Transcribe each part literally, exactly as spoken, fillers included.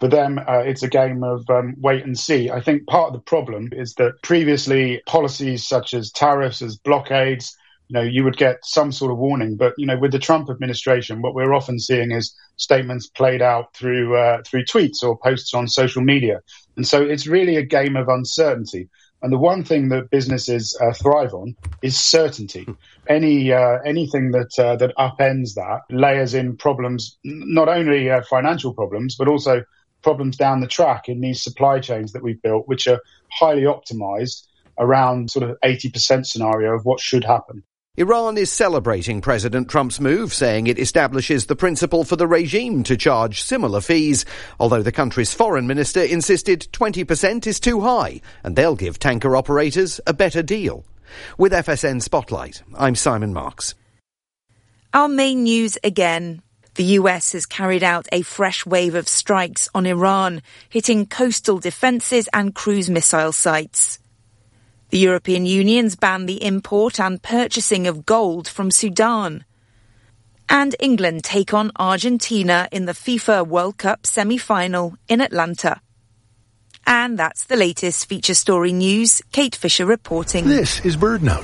For them, uh, it's a game of um, wait and see. I think part of the problem is that previously policies such as tariffs, as blockades, you know, you would get some sort of warning. But, you know, with the Trump administration, what we're often seeing is statements played out through uh, through tweets or posts on social media. And so it's really a game of uncertainty. And the one thing that businesses uh, thrive on is certainty. Any uh, anything that uh, that upends that layers in problems, not only uh, financial problems, but also problems down the track in these supply chains that we've built, which are highly optimized around sort of eighty percent scenario of what should happen. Iran is celebrating President Trump's move, saying it establishes the principle for the regime to charge similar fees, although the country's foreign minister insisted twenty percent is too high and they'll give tanker operators a better deal. With F S N Spotlight, I'm Simon Marks. Our main news again. The U S has carried out a fresh wave of strikes on Iran, hitting coastal defences and cruise missile sites. The European Union's banned the import and purchasing of gold from Sudan. And England take on Argentina in the FIFA World Cup semi-final in Atlanta. And that's the latest feature story news. Kate Fisher reporting. This is BirdNote.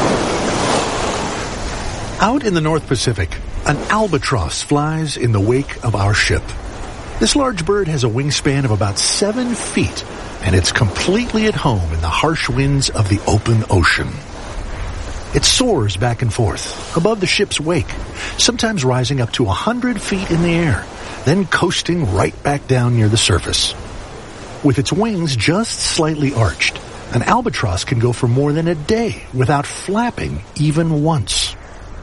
Out in the North Pacific, an albatross flies in the wake of our ship. This large bird has a wingspan of about seven feet, and it's completely at home in the harsh winds of the open ocean. It soars back and forth above the ship's wake, sometimes rising up to one hundred feet in the air, then coasting right back down near the surface. With its wings just slightly arched, an albatross can go for more than a day without flapping even once.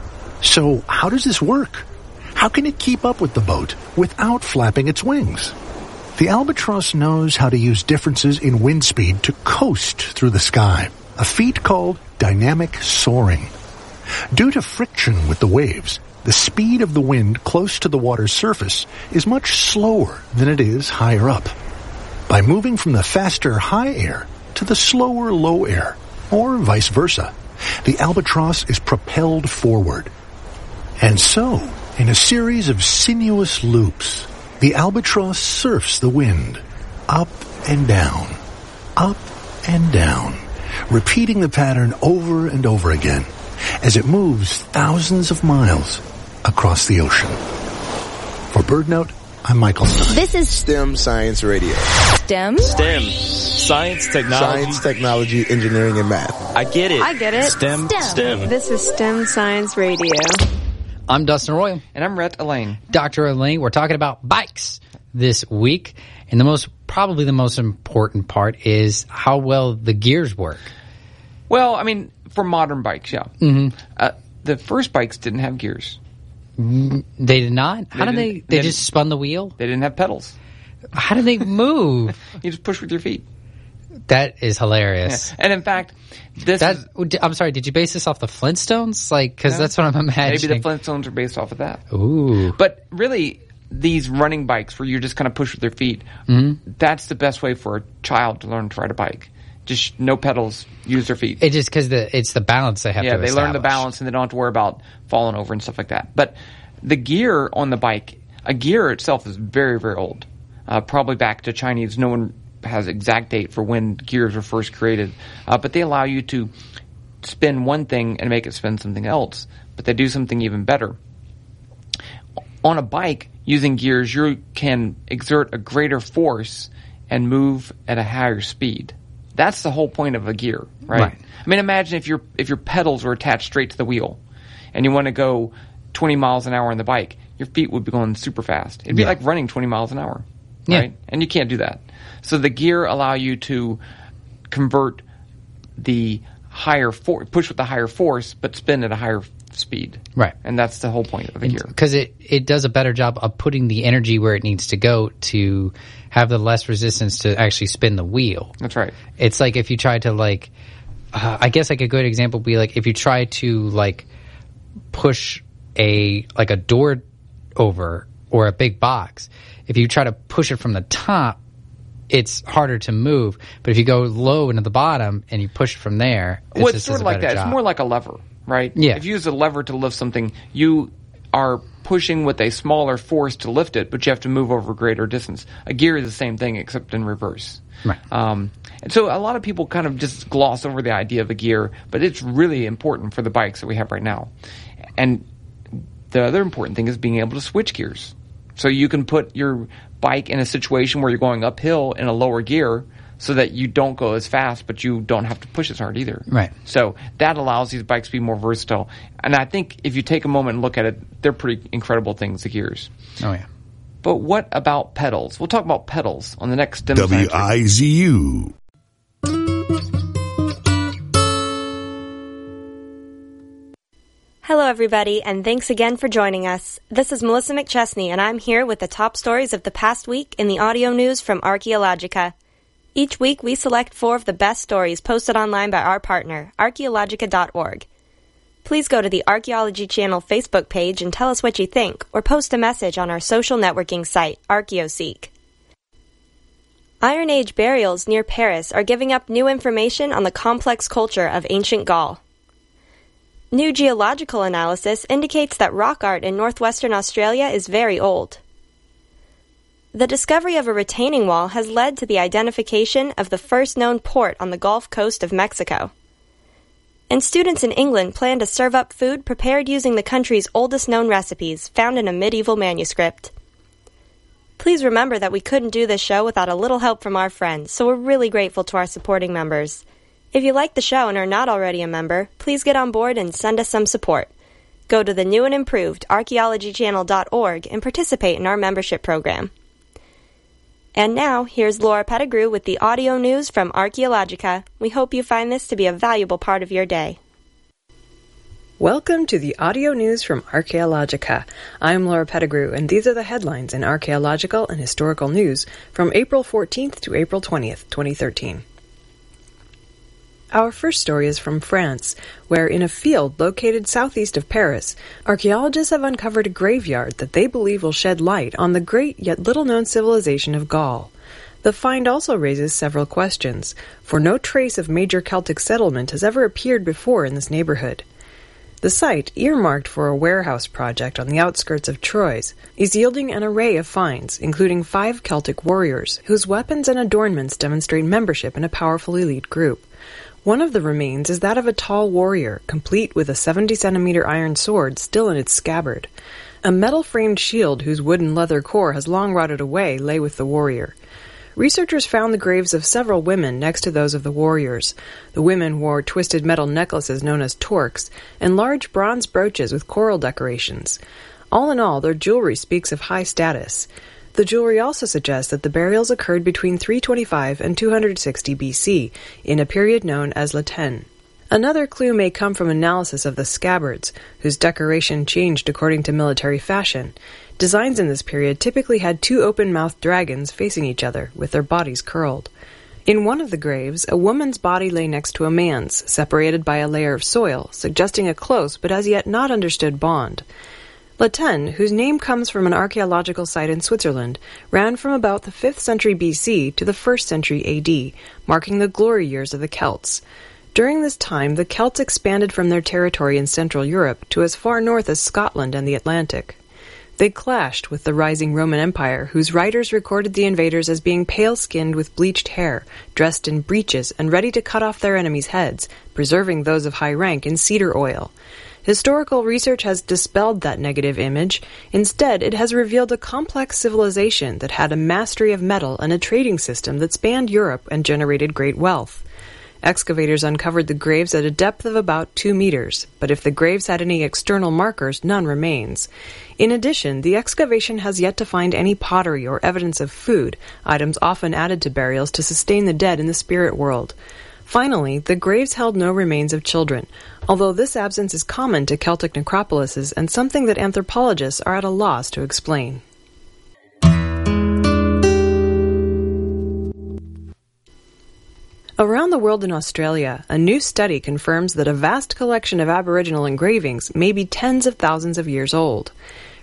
So how does this work? How can it keep up with the boat without flapping its wings? The albatross knows how to use differences in wind speed to coast through the sky, a feat called dynamic soaring. Due to friction with the waves, the speed of the wind close to the water's surface is much slower than it is higher up. By moving from the faster high air to the slower low air, or vice versa, the albatross is propelled forward. And so, in a series of sinuous loops, the albatross surfs the wind, up and down, up and down, repeating the pattern over and over again as it moves thousands of miles across the ocean. For BirdNote, I'm Michael Stein. This is STEM Science Radio. STEM? STEM. Science, technology. Science, technology, engineering, and math. I get it. I get it. STEM. STEM. STEM. This is STEM Science Radio. I'm Dustin Royal. And I'm Rhett Elaine. Doctor Elaine, we're talking about bikes this week. And the most, probably the most important part is how well the gears work. Well, I mean, for modern bikes, yeah. Mm-hmm. Uh, the first bikes didn't have gears. They did not? How they did they, they, they just spun the wheel? They didn't have pedals. How did they move? You just push with your feet. That is hilarious. Yeah. And in fact, this that, is, I'm sorry, did you base this off the Flintstones? Like, because no, that's what I'm imagining. Maybe the Flintstones are based off of that. Ooh. But really, these running bikes where you just kind of push with your feet, mm-hmm. that's the best way for a child to learn to ride a bike. Just no pedals, use their feet. It just because the, it's the balance they have yeah, to they establish. learn the balance and they don't have to worry about falling over and stuff like that. But the gear on the bike, a gear itself is very, very old. Uh, probably back to Chinese. No one has exact date for when gears were first created. Uh, but they allow you to spin one thing and make it spin something else. But they do something even better. On a bike, using gears, you can exert a greater force and move at a higher speed. That's the whole point of a gear, right? Right. I mean, imagine if your if your pedals were attached straight to the wheel and you want to go twenty miles an hour on the bike, your feet would be going super fast. It'd be yeah. like running twenty miles an hour, yeah. right? And you can't do that. So the gear allow you to convert the higher for- push with the higher force, but spin at a higher speed. Right. And that's the whole point of a gear. Because it, it does a better job of putting the energy where it needs to go to have the less resistance to actually spin the wheel. That's right. It's like if you try to like, uh, I guess like a good example would be like if you try to like push a, like a door over or a big box, if you try to push it from the top, it's harder to move. But if you go low into the bottom and you push it from there, it's well, it's just sort of like that. Job. It's more like a lever, right? Yeah. If you use a lever to lift something, you are pushing with a smaller force to lift it, but you have to move over a greater distance. A gear is the same thing except in reverse. Right. Um, and so a lot of people kind of just gloss over the idea of a gear, but it's really important for the bikes that we have right now. And the other important thing is being able to switch gears. So you can put your bike in a situation where you're going uphill in a lower gear so that you don't go as fast, but you don't have to push as hard either. Right. So that allows these bikes to be more versatile. And I think if you take a moment and look at it, they're pretty incredible things, the gears. Oh, yeah. But what about pedals? We'll talk about pedals on the next STEM W I Z U. Hello, everybody, and thanks again for joining us. This is Melissa McChesney, and I'm here with the top stories of the past week in the audio news from Archaeologica. Each week, we select four of the best stories posted online by our partner, archaeologica dot org. Please go to the Archaeology Channel Facebook page and tell us what you think, or post a message on our social networking site, ArchaeoSeek. Iron Age burials near Paris are giving up new information on the complex culture of ancient Gaul. New geological analysis indicates that rock art in northwestern Australia is very old. The discovery of a retaining wall has led to the identification of the first known port on the Gulf Coast of Mexico. And students in England plan to serve up food prepared using the country's oldest known recipes found in a medieval manuscript. Please remember that we couldn't do this show without a little help from our friends, so we're really grateful to our supporting members. If you like the show and are not already a member, please get on board and send us some support. Go to the new and improved archaeology channel dot org and participate in our membership program. And now, here's Laura Pettigrew with the audio news from Archaeologica. We hope you find this to be a valuable part of your day. Welcome to the audio news from Archaeologica. I'm Laura Pettigrew, and these are the headlines in archaeological and historical news from April fourteenth to April twentieth, twenty thirteen. Our first story is from France, where in a field located southeast of Paris, archaeologists have uncovered a graveyard that they believe will shed light on the great yet little-known civilization of Gaul. The find also raises several questions, for no trace of major Celtic settlement has ever appeared before in this neighborhood. The site, earmarked for a warehouse project on the outskirts of Troyes, is yielding an array of finds, including five Celtic warriors, whose weapons and adornments demonstrate membership in a powerful elite group. One of the remains is that of a tall warrior, complete with a seventy centimeter iron sword still in its scabbard. A metal-framed shield whose wooden leather core has long rotted away lay with the warrior. Researchers found the graves of several women next to those of the warriors. The women wore twisted metal necklaces known as torques, and large bronze brooches with coral decorations. All in all, their jewelry speaks of high status. The jewelry also suggests that the burials occurred between three twenty-five and two hundred sixty B C, in a period known as La Tène. Another clue may come from analysis of the scabbards, whose decoration changed according to military fashion. Designs in this period typically had two open-mouthed dragons facing each other, with their bodies curled. In one of the graves, a woman's body lay next to a man's, separated by a layer of soil, suggesting a close but as yet not understood bond. La Tène, whose name comes from an archaeological site in Switzerland, ran from about the fifth century B C to the first century A D, marking the glory years of the Celts. During this time, the Celts expanded from their territory in Central Europe to as far north as Scotland and the Atlantic. They clashed with the rising Roman Empire, whose writers recorded the invaders as being pale-skinned with bleached hair, dressed in breeches, and ready to cut off their enemies' heads, preserving those of high rank in cedar oil. Historical research has dispelled that negative image. Instead, it has revealed a complex civilization that had a mastery of metal and a trading system that spanned Europe and generated great wealth. Excavators uncovered the graves at a depth of about two meters, but if the graves had any external markers, none remains. In addition, the excavation has yet to find any pottery or evidence of food, items often added to burials to sustain the dead in the spirit world. Finally, the graves held no remains of children, although this absence is common to Celtic necropolises and something that anthropologists are at a loss to explain. Around the world in Australia, a new study confirms that a vast collection of Aboriginal engravings may be tens of thousands of years old.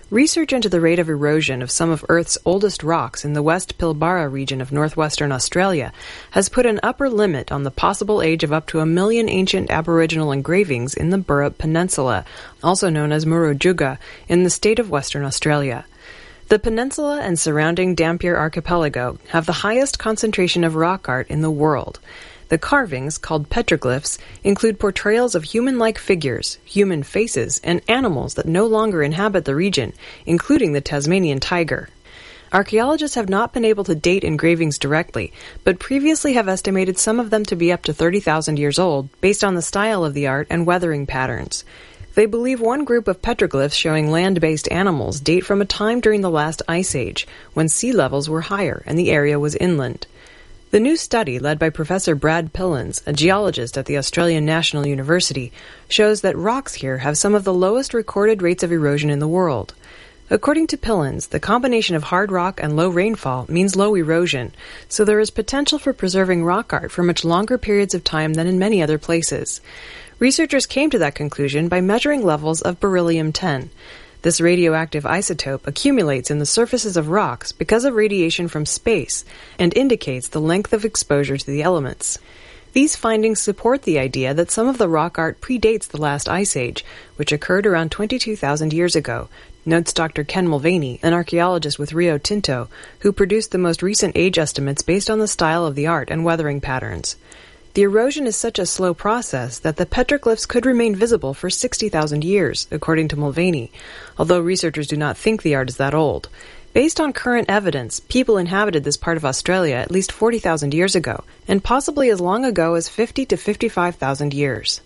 Research into the rate of erosion of some of Earth's oldest rocks in the West Pilbara region of northwestern Australia has put an upper limit on the possible age of up to a million ancient Aboriginal engravings in the Burrup Peninsula, also known as Murujuga, in the state of Western Australia. The peninsula and surrounding Dampier archipelago have the highest concentration of rock art in the world. The carvings, called petroglyphs, include portrayals of human-like figures, human faces, and animals that no longer inhabit the region, including the Tasmanian tiger. Archaeologists have not been able to date engravings directly, but previously have estimated some of them to be up to thirty thousand years old, based on the style of the art and weathering patterns. They believe one group of petroglyphs showing land-based animals date from a time during the last ice age, when sea levels were higher and the area was inland. The new study, led by Professor Brad Pillins, a geologist at the Australian National University, shows that rocks here have some of the lowest recorded rates of erosion in the world. According to Pillins, the combination of hard rock and low rainfall means low erosion, so there is potential for preserving rock art for much longer periods of time than in many other places. Researchers came to that conclusion by measuring levels of beryllium ten. This radioactive isotope accumulates in the surfaces of rocks because of radiation from space and indicates the length of exposure to the elements. These findings support the idea that some of the rock art predates the last ice age, which occurred around twenty-two thousand years ago, notes Doctor Ken Mulvaney, an archaeologist with Rio Tinto, who produced the most recent age estimates based on the style of the art and weathering patterns. The erosion is such a slow process that the petroglyphs could remain visible for sixty thousand years, according to Mulvaney, although researchers do not think the art is that old. Based on current evidence, people inhabited this part of Australia at least forty thousand years ago, and possibly as long ago as fifty to fifty-five thousand years.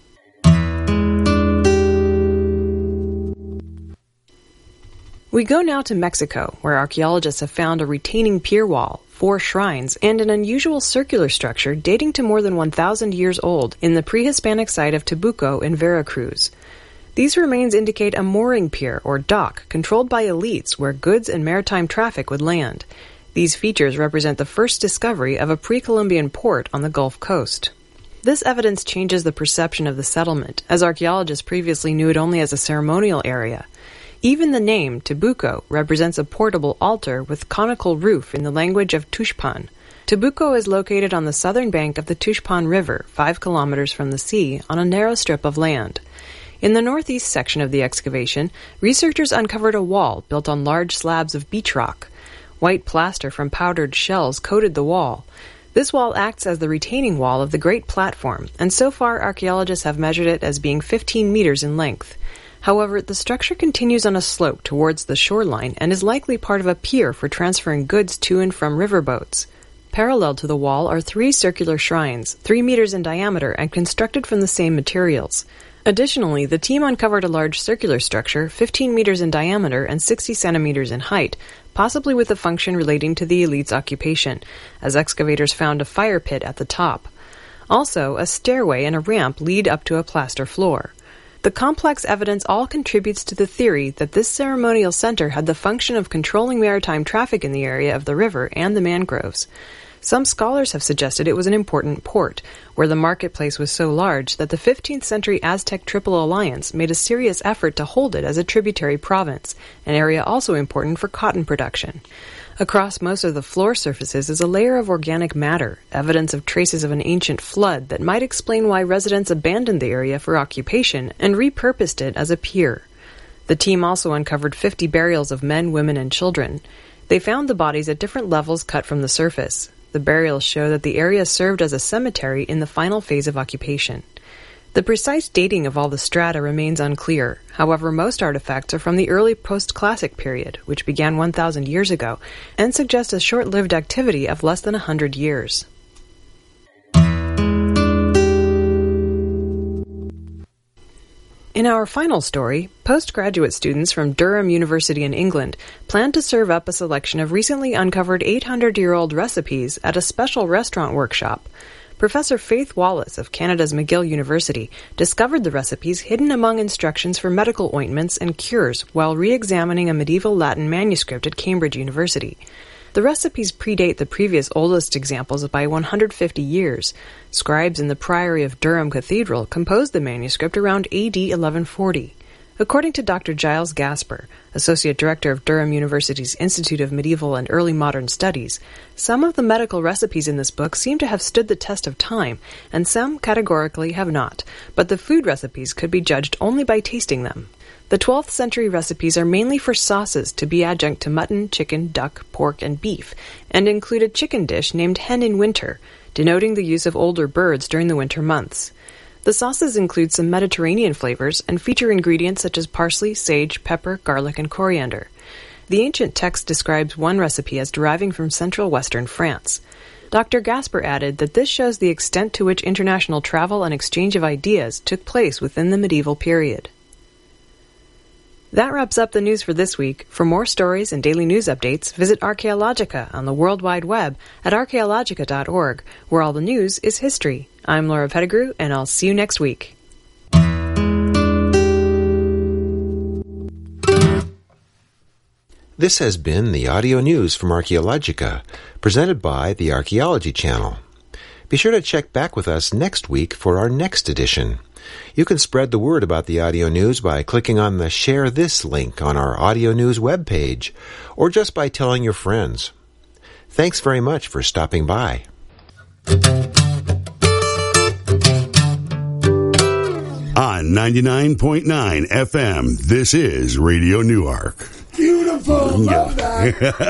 We go now to Mexico, where archaeologists have found a retaining pier wall, four shrines, and an unusual circular structure dating to more than one thousand years old in the pre-Hispanic site of Tebuco in Veracruz. These remains indicate a mooring pier or dock controlled by elites where goods and maritime traffic would land. These features represent the first discovery of a pre-Columbian port on the Gulf Coast. This evidence changes the perception of the settlement, as archaeologists previously knew it only as a ceremonial area. Even the name, Tebuco, represents a portable altar with conical roof in the language of Tuxpan. Tebuco is located on the southern bank of the Tuxpan River, five kilometers from the sea, on a narrow strip of land. In the northeast section of the excavation, researchers uncovered a wall built on large slabs of beach rock. White plaster from powdered shells coated the wall. This wall acts as the retaining wall of the Great Platform, and so far archaeologists have measured it as being fifteen meters in length. However, the structure continues on a slope towards the shoreline and is likely part of a pier for transferring goods to and from riverboats. Parallel to the wall are three circular shrines, three meters in diameter and constructed from the same materials. Additionally, the team uncovered a large circular structure, fifteen meters in diameter and sixty centimeters in height, possibly with a function relating to the elite's occupation, as excavators found a fire pit at the top. Also, a stairway and a ramp lead up to a plaster floor. The complex evidence all contributes to the theory that this ceremonial center had the function of controlling maritime traffic in the area of the river and the mangroves. Some scholars have suggested it was an important port, where the marketplace was so large that the fifteenth century Aztec Triple Alliance made a serious effort to hold it as a tributary province, an area also important for cotton production. Across most of the floor surfaces is a layer of organic matter, evidence of traces of an ancient flood that might explain why residents abandoned the area for occupation and repurposed it as a pier. The team also uncovered fifty burials of men, women, and children. They found the bodies at different levels cut from the surface. The burials show that the area served as a cemetery in the final phase of occupation. The precise dating of all the strata remains unclear. However, most artifacts are from the early post-classic period, which began one thousand years ago, and suggest a short-lived activity of less than one hundred years. In our final story, postgraduate students from Durham University in England plan to serve up a selection of recently uncovered eight hundred year old recipes at a special restaurant workshop. Professor Faith Wallace of Canada's McGill University discovered the recipes hidden among instructions for medical ointments and cures while re-examining a medieval Latin manuscript at Cambridge University. The recipes predate the previous oldest examples by one hundred fifty years. Scribes in the Priory of Durham Cathedral composed the manuscript around A D eleven forty. According to Doctor Giles Gasper, Associate Director of Durham University's Institute of Medieval and Early Modern Studies, some of the medical recipes in this book seem to have stood the test of time, and some categorically have not, but the food recipes could be judged only by tasting them. The twelfth century recipes are mainly for sauces to be adjunct to mutton, chicken, duck, pork, and beef, and include a chicken dish named Hen in Winter, denoting the use of older birds during the winter months. The sauces include some Mediterranean flavors and feature ingredients such as parsley, sage, pepper, garlic, and coriander. The ancient text describes one recipe as deriving from central western France. Doctor Gasper added that this shows the extent to which international travel and exchange of ideas took place within the medieval period. That wraps up the news for this week. For more stories and daily news updates, visit Archaeologica on the World Wide Web at archaeologica dot org, where all the news is history. I'm Laura Pettigrew, and I'll see you next week. This has been the audio news from Archaeologica, presented by the Archaeology Channel. Be sure to check back with us next week for our next edition. You can spread the word about the audio news by clicking on the Share This link on our audio news webpage, or just by telling your friends. Thanks very much for stopping by. On ninety-nine point nine F M, this is Radio Newark. Beautiful. Love Yeah.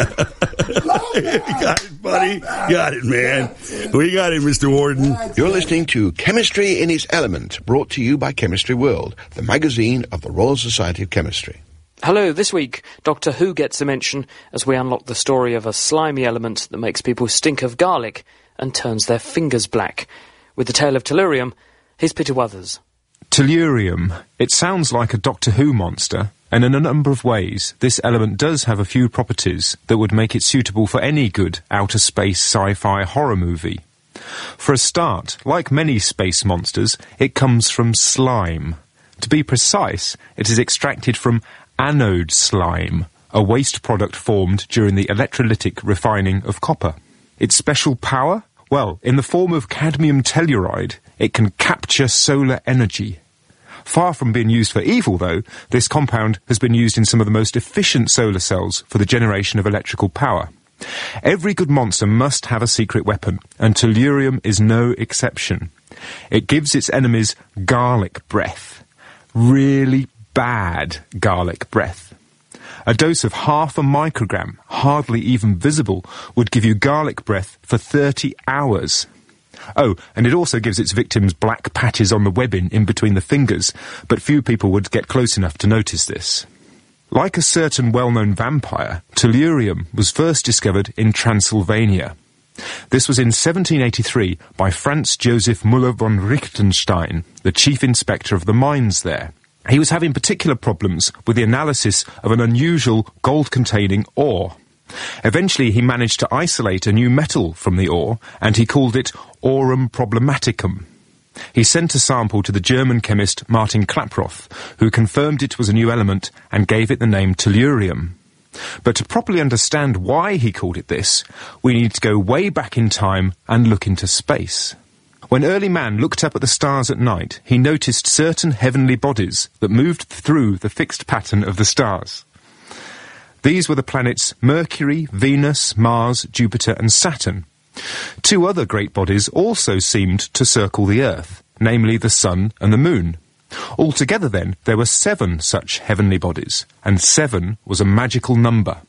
that. Love that. Got it, buddy. Got it, man. We got it, Mister Warden. You're listening to Chemistry in its Element, brought to you by Chemistry World, the magazine of the Royal Society of Chemistry. Hello, this week, Doctor Who gets a mention as we unlock the story of a slimy element that makes people stink of garlic and turns their fingers black. With the tale of tellurium, here's Peter Wuthers. Tellurium. It sounds like a Doctor Who monster, and in a number of ways, this element does have a few properties that would make it suitable for any good outer space sci-fi horror movie. For a start, like many space monsters, it comes from slime. To be precise, it is extracted from anode slime, a waste product formed during the electrolytic refining of copper. Its special power? Well, in the form of cadmium telluride, it can capture solar energy. Far from being used for evil, though, this compound has been used in some of the most efficient solar cells for the generation of electrical power. Every good monster must have a secret weapon, and tellurium is no exception. It gives its enemies garlic breath. Really bad garlic breath. A dose of half a microgram, hardly even visible, would give you garlic breath for thirty hours. Oh, and it also gives its victims black patches on the webbing in between the fingers, but few people would get close enough to notice this. Like a certain well-known vampire, tellurium was first discovered in Transylvania. This was in seventeen eighty-three by Franz Joseph Müller von Richtenstein, the chief inspector of the mines there. He was having particular problems with the analysis of an unusual gold-containing ore. Eventually he managed to isolate a new metal from the ore, and he called it aurum problematicum. He sent a sample to the German chemist Martin Klaproth, who confirmed it was a new element and gave it the name tellurium. But to properly understand why he called it this, we need to go way back in time and look into space. When early man looked up at the stars at night, he noticed certain heavenly bodies that moved through the fixed pattern of the stars. These were the planets Mercury, Venus, Mars, Jupiter, and Saturn. Two other great bodies also seemed to circle the Earth, namely the Sun and the Moon. Altogether, then, there were seven such heavenly bodies, and seven was a magical number.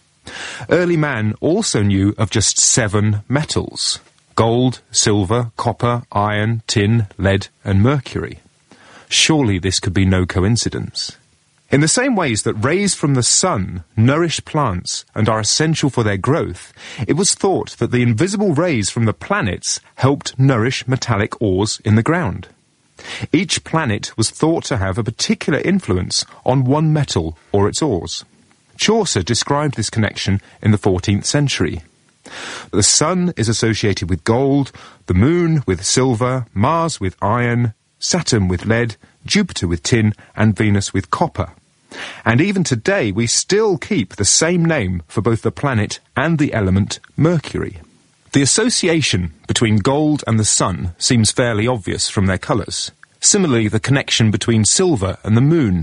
Early man also knew of just seven metals: gold, silver, copper, iron, tin, lead, and mercury. Surely this could be no coincidence. In the same ways that rays from the sun nourish plants and are essential for their growth, it was thought that the invisible rays from the planets helped nourish metallic ores in the ground. Each planet was thought to have a particular influence on one metal or its ores. Chaucer described this connection in the fourteenth century. The sun is associated with gold, the moon with silver, Mars with iron, Saturn with lead, Jupiter with tin, and Venus with copper. And even today we still keep the same name for both the planet and the element Mercury. The association between gold and the sun seems fairly obvious from their colours. Similarly, the connection between silver and the moon.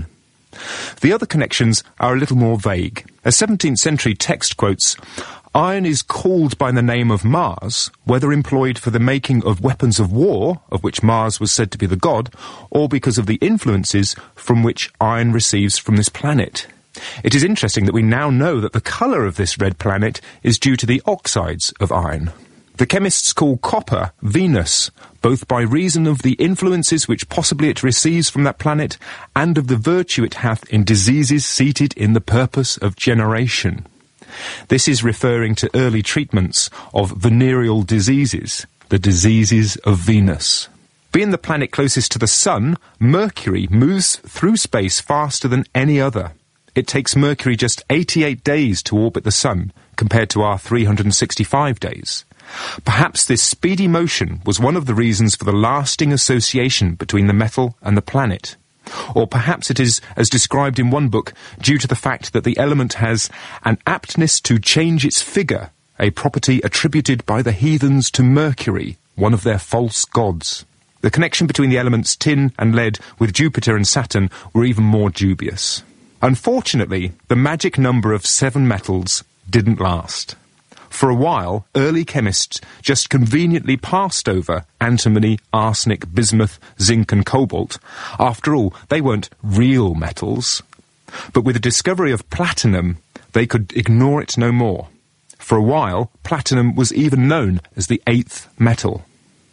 The other connections are a little more vague. A seventeenth century text quotes, "Iron is called by the name of Mars, whether employed for the making of weapons of war, of which Mars was said to be the god, or because of the influences from which iron receives from this planet." It is interesting that we now know that the colour of this red planet is due to the oxides of iron. The chemists call copper Venus, both by reason of the influences which possibly it receives from that planet, and of the virtue it hath in diseases seated in the purpose of generation. This is referring to early treatments of venereal diseases, the diseases of Venus. Being the planet closest to the Sun, Mercury moves through space faster than any other. It takes Mercury just eighty-eight days to orbit the Sun, compared to our three hundred sixty-five days. Perhaps this speedy motion was one of the reasons for the lasting association between the metal and the planet. Or perhaps it is, as described in one book, due to the fact that the element has an aptness to change its figure, a property attributed by the heathens to Mercury, one of their false gods. The connection between the elements tin and lead with Jupiter and Saturn were even more dubious. Unfortunately, the magic number of seven metals didn't last. For a while, early chemists just conveniently passed over antimony, arsenic, bismuth, zinc and cobalt. After all, they weren't real metals. But with the discovery of platinum, they could ignore it no more. For a while, platinum was even known as the eighth metal.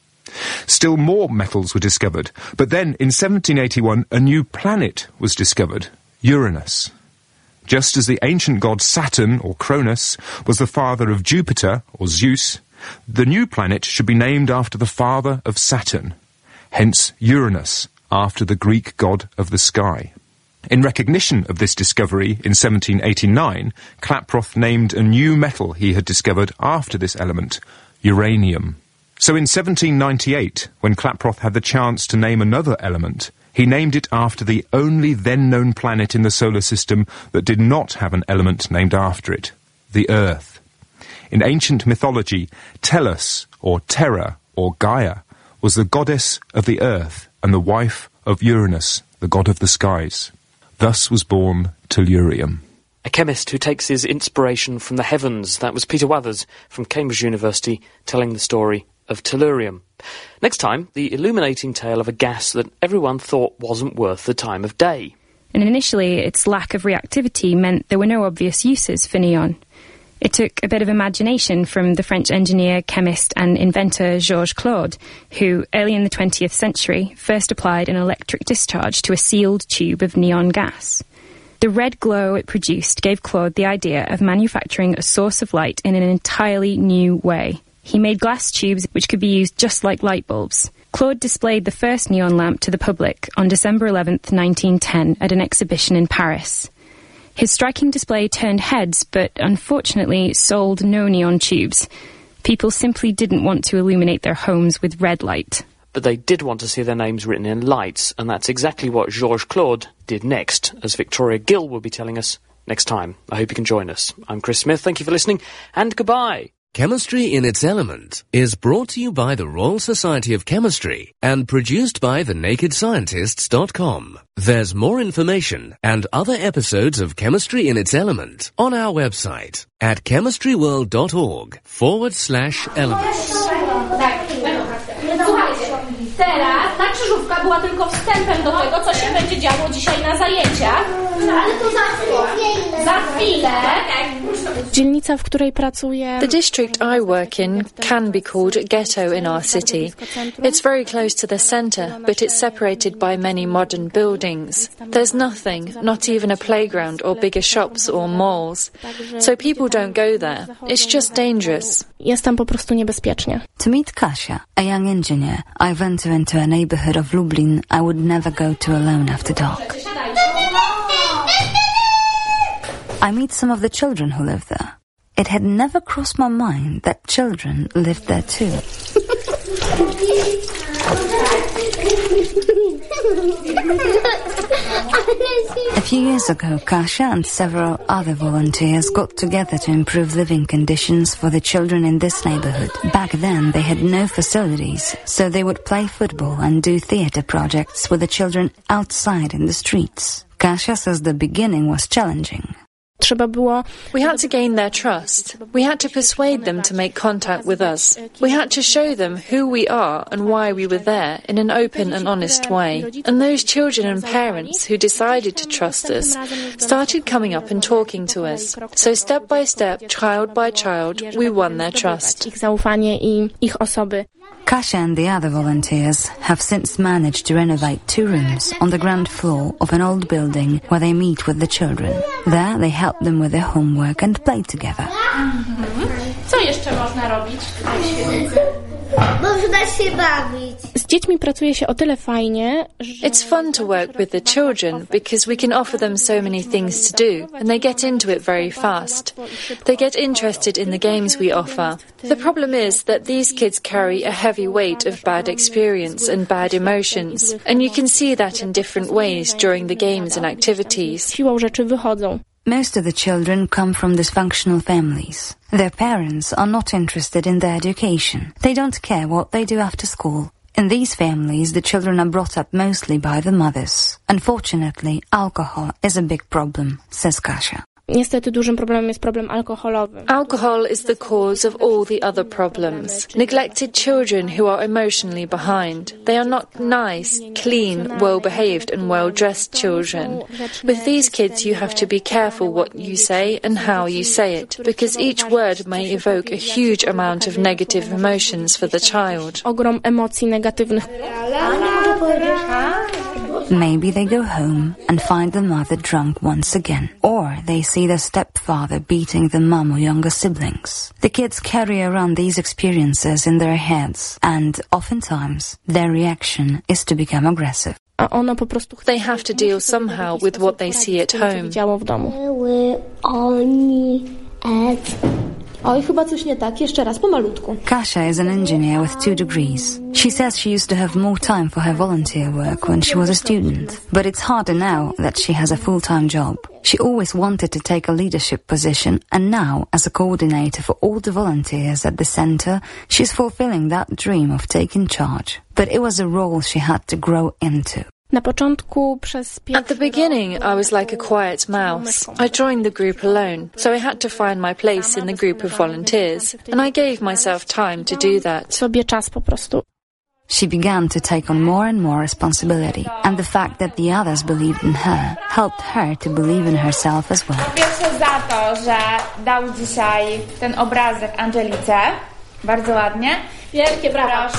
Still more metals were discovered, but then in seventeen eighty-one a new planet was discovered, Uranus. Just as the ancient god Saturn, or Cronus, was the father of Jupiter, or Zeus, the new planet should be named after the father of Saturn, hence Uranus, after the Greek god of the sky. In recognition of this discovery in seventeen eighty-nine, Klaproth named a new metal he had discovered after this element, uranium. So in seventeen ninety-eight, when Klaproth had the chance to name another element, he named it after the only then-known planet in the solar system that did not have an element named after it, the Earth. In ancient mythology, Tellus, or Terra, or Gaia, was the goddess of the Earth and the wife of Uranus, the god of the skies. Thus was born tellurium. A chemist who takes his inspiration from the heavens. That was Peter Wuthers from Cambridge University telling the story of tellurium. Next time, the illuminating tale of a gas that everyone thought wasn't worth the time of day. And initially, its lack of reactivity meant there were no obvious uses for neon. It took a bit of imagination from the French engineer, chemist and inventor Georges Claude, who, early in the twentieth century, first applied an electric discharge to a sealed tube of neon gas. The red glow it produced gave Claude the idea of manufacturing a source of light in an entirely new way. He made glass tubes which could be used just like light bulbs. Claude displayed the first neon lamp to the public on December eleventh, nineteen ten, at an exhibition in Paris. His striking display turned heads, but unfortunately sold no neon tubes. People simply didn't want to illuminate their homes with red light. But they did want to see their names written in lights, and that's exactly what Georges Claude did next, as Victoria Gill will be telling us next time. I hope you can join us. I'm Chris Smith, thank you for listening, and goodbye. Chemistry in its Element is brought to you by the Royal Society of Chemistry and produced by the naked scientists dot com. There's more information and other episodes of Chemistry in its Element on our website at chemistryworld.org forward slash elements. Teraz ta krzyżówka była tylko wstępem do tego, co się będzie działo dzisiaj na zajęciach. Ale to za chwilę. Za chwilę. Dzielnica, w której pracuję. The district I work in can be called a ghetto in our city. It's very close to the centre, but it's separated by many modern buildings. There's nothing, not even a playground or bigger shops or malls. So people don't go there. It's just dangerous. Jest tam po prostu niebezpiecznie. To meet Kasia, a young engineer, I venture into a neighborhood of Lublin I would never go to alone after dark. I meet some of the children who live there. It had never crossed my mind that children lived there too. A few years ago, Kasia and several other volunteers got together to improve living conditions for the children in this neighborhood. Back then, they had no facilities, so they would play football and do theater projects with the children outside in the streets. Kasia says the beginning was challenging. We had to gain their trust. We had to persuade them to make contact with us. We had to show them who we are and why we were there in an open and honest way. And those children and parents who decided to trust us started coming up and talking to us. So step by step, child by child, we won their trust. Kasia and the other volunteers have since managed to renovate two rooms on the ground floor of an old building where they meet with the children. There they help them with their homework and play together. Co jeszcze można robić w świetlicy? Można się bawić. Z dziećmi pracuje się o tyle fajnie, że... It's fun to work with the children because we can offer them so many things to do and they get into it very fast. They get interested in the games we offer. The problem is that these kids carry a heavy weight of bad experience and bad emotions, and you can see that in different ways during the games and activities. Siłą rzeczy wychodzą. Most of the children come from dysfunctional families. Their parents are not interested in their education. They don't care what they do after school. In these families, the children are brought up mostly by the mothers. Unfortunately, alcohol is a big problem, says Kasia. Niestety dużym problemem jest problem alkoholowy. Alcohol is the cause of all the other problems. Neglected children who are emotionally behind. They are not nice, clean, well-behaved and well-dressed children. With these kids you have to be careful what you say and how you say it, because each word may evoke a huge amount of negative emotions for the child. Ogrom emocji negatywnych. Maybe they go home and find the mother drunk once again. Or they see the stepfather beating the mum or younger siblings. The kids carry around these experiences in their heads, and oftentimes their reaction is to become aggressive. They have to deal somehow with what they see at home. Oj, chyba coś nie tak. Jeszcze raz, pomalutku. Kasia is an engineer with two degrees. She says she used to have more time for her volunteer work when she was a student. But it's harder now that she has a full-time job. She always wanted to take a leadership position, and now, as a coordinator for all the volunteers at the center, she's fulfilling that dream of taking charge. But it was a role she had to grow into. At the beginning, I was like a quiet mouse. I joined the group alone, so I had to find my place in the group of volunteers, and I gave myself time to do that. She began to take on more and more responsibility, and the fact that the others believed in her helped her to believe in herself as well. Pierwsze za to, że dał dzisiaj ten obrazek Angelice. Bardzo ładnie. Wielkie brawa.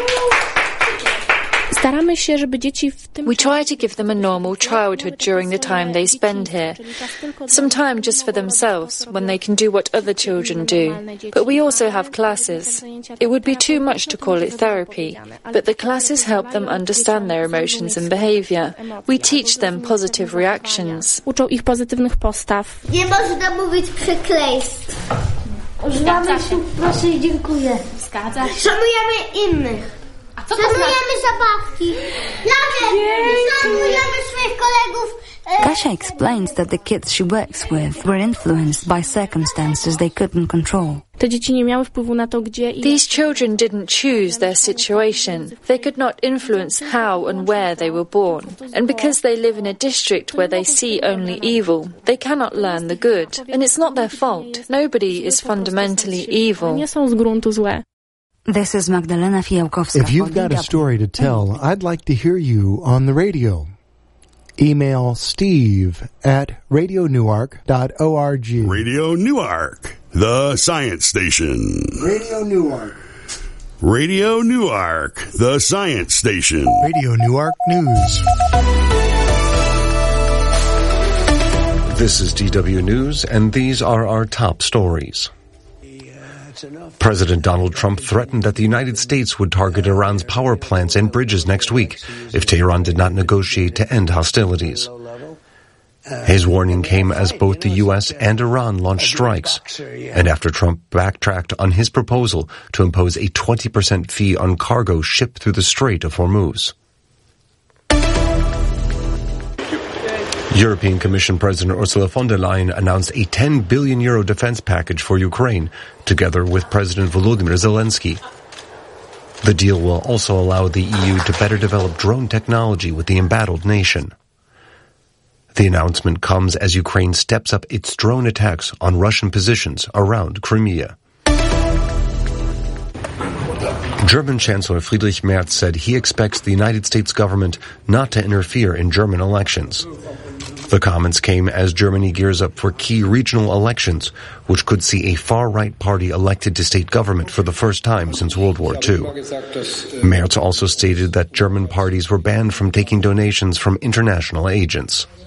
Staramy się, żeby dzieci w tym We try to give them a normal childhood during the time they spend here. Some time just for themselves, when they can do what other children do. But we also have classes. It would be too much to call it therapy, but the classes help them understand their emotions and behavior. We teach them positive reactions. Uczą ich pozytywnych postaw. Nie można mówić przekleństw. Używamy słów proszę i dziękuję. Zgadza się. Szanujemy innych. Szanujemy zabawki. Szanujemy swoich kolegów. Kasia explains that the kids she works with were influenced by circumstances they couldn't control. Te dzieci nie miały wpływu na to, gdzie i... These children didn't choose their situation. They could not influence how and where they were born. And because they live in a district where they see only evil, they cannot learn the good. And it's not their fault. Nobody is fundamentally evil. Nie są z gruntu złe. This is Magdalena Fiałkowska. If you've got a story to tell, I'd like to hear you on the radio. Email Steve at radio newark dot org. Radio Newark, the science station. Radio Newark. Radio Newark, the science station. Radio Newark News. This is D W News, and these are our top stories. President Donald Trump threatened that the United States would target Iran's power plants and bridges next week if Tehran did not negotiate to end hostilities. His warning came as both the U S and Iran launched strikes, and after Trump backtracked on his proposal to impose a twenty percent fee on cargo shipped through the Strait of Hormuz. European Commission President Ursula von der Leyen announced a ten billion euro defense package for Ukraine, together with President Volodymyr Zelensky. The deal will also allow the E U to better develop drone technology with the embattled nation. The announcement comes as Ukraine steps up its drone attacks on Russian positions around Crimea. German Chancellor Friedrich Merz said he expects the United States government not to interfere in German elections. The comments came as Germany gears up for key regional elections, which could see a far-right party elected to state government for the first time since World War Two. Merz also stated that German parties were banned from taking donations from international agents.